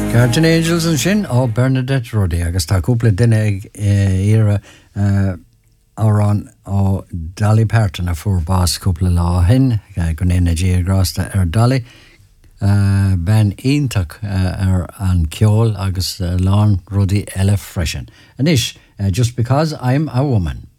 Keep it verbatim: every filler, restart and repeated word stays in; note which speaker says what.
Speaker 1: Guardian Angels an sin ó Bernadette Roddy agus tá cúpla duine ag éire árán ó Dolly Parton a fuair bás cúpla lá hin go néna díagrásta ar Dolly ben iontak ar an ceol agus lán rudí eile freisin. And ish, uh, just because I'm a woman.